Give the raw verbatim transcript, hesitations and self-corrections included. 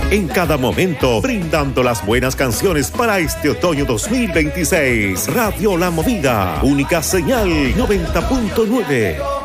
En cada momento, brindando las buenas canciones para este otoño dos mil veintiséis. Radio La Movida, única señal noventa punto nueve.